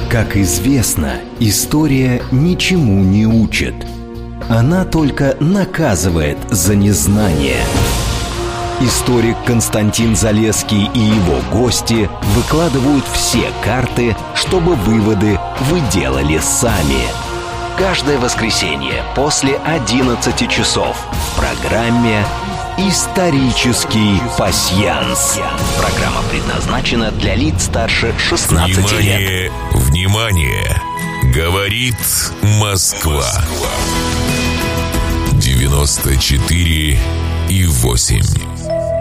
Как известно, история ничему не учит. Она только наказывает за незнание. Историк Константин Залесский и его гости выкладывают все карты, чтобы выводы вы делали сами. Каждое воскресенье после 11 часов в программе «Исторический пасьянс». Программа предназначена для лиц старше 16 лет. Внимание! Говорит Москва. 94,8.